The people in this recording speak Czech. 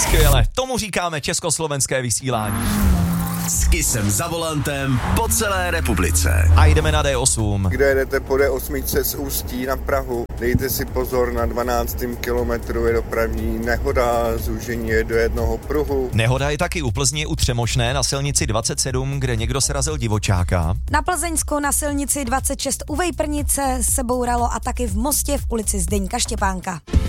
Skvěle, tomu říkáme československé vysílání. S Kissem za volantem po celé republice. A jdeme na D8. Kde jedete po D8 z Ústí na Prahu, dejte si pozor, na 12. kilometru je dopravní nehoda, zúžení je do jednoho pruhu. Nehoda je taky u Plzně u Třemošné na silnici 27, kde někdo srazil divočáka. Na Plzeňsku na silnici 26 u Vejprnice se bouralo a taky v Mostě v ulici Zdeňka Štěpánka.